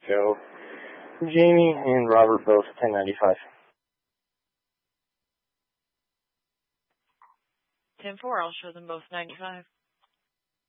So, Jamie and Robert both 1095. 10-4, I'll show them both 95.